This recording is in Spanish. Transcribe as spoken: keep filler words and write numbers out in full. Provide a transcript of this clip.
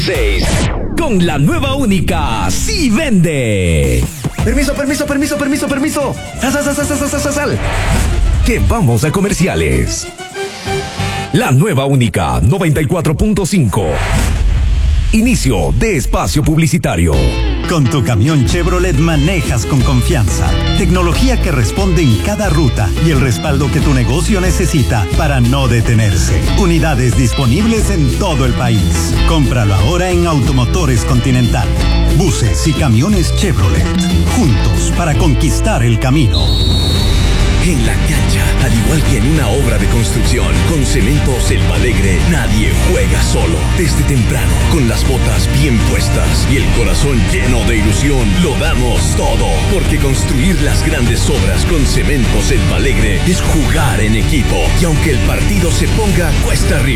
seis. Con la nueva única, sí vende. Permiso, permiso, permiso, permiso, permiso. Sal, sal, sal, sal, sal, sal, sal. Que vamos a comerciales. La nueva única, noventa y cuatro punto cinco. Inicio de espacio publicitario. Con tu camión Chevrolet manejas con confianza. Tecnología que responde en cada ruta y el respaldo que tu negocio necesita para no detenerse. Unidades disponibles en todo el país. Cómpralo ahora en Automotores Continental. Buses y camiones Chevrolet. Juntos para conquistar el camino. En la cancha, al igual que en una obra de construcción, con Cementos Selva Alegre, nadie juega solo. Desde temprano, con las botas bien puestas y el corazón lleno de ilusión, lo damos todo. Porque construir las grandes obras con Cementos Selva Alegre es jugar en equipo. Y aunque el partido se ponga cuesta arriba,